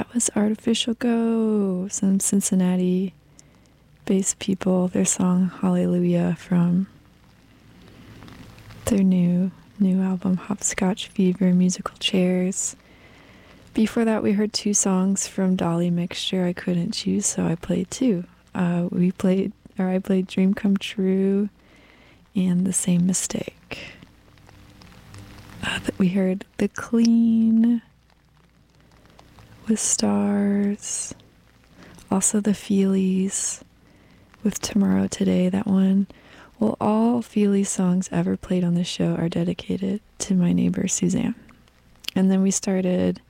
was Artificial Go, some Cincinnati-based people, their song Hallelujah from their new album Hopscotch Fever, Musical Chairs. Before that, we heard two songs from Dolly Mixture. I couldn't choose, so I played two. I played Dream Come True and The Same Mistake. We heard The Clean with Stars. Also the Feelies with Tomorrow Today, that one. Well, all Feely songs ever played on this show are dedicated to my neighbor Suzanne. And then we started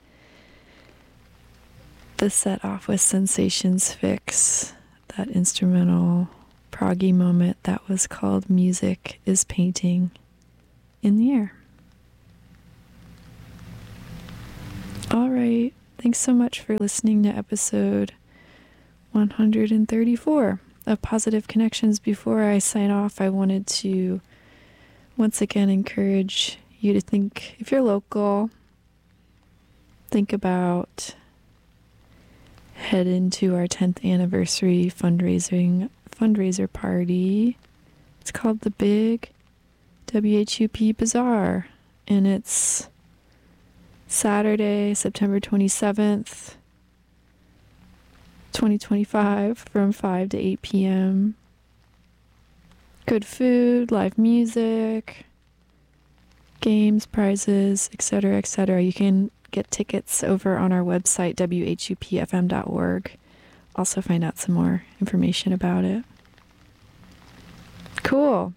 the set off with Sensations Fix, that instrumental proggy moment that was called Music is Painting in the Air. All right. Thanks so much for listening to episode 134 of Positive Connections. Before I sign off, I wanted to once again encourage you to think, if you're local, think about heading to our 10th anniversary fundraiser party. It's called the Big WHUP Bazaar, and it's Saturday, September 27th, 2025, from 5 to 8 p.m. Good food, live music, games, prizes, etc., etc. You can get tickets over on our website, whupfm.org. Also find out some more information about it. Cool.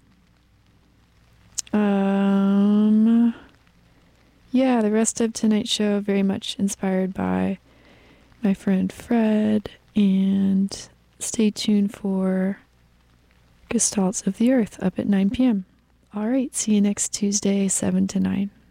Yeah, the rest of tonight's show very much inspired by my friend Fred, and stay tuned for Gestalts of the Earth up at 9 p.m. All right, see you next Tuesday, 7 to 9.